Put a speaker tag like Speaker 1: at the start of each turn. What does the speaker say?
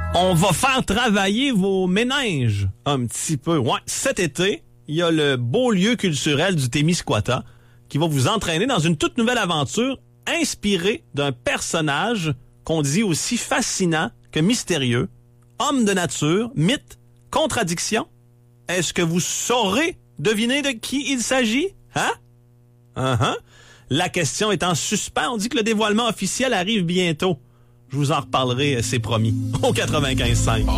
Speaker 1: On va faire travailler vos méninges un petit peu. Ouais, cet été, il y a le beau lieu culturel du Témiscouata qui va vous entraîner dans une toute nouvelle aventure inspirée d'un personnage qu'on dit aussi fascinant que mystérieux. Homme de nature, mythe, contradiction. Est-ce que vous saurez deviner de qui il s'agit? Hein? Uh-huh. La question est en suspens. On dit que le dévoilement officiel arrive bientôt. Je vous en reparlerai, c'est promis, au 95.5.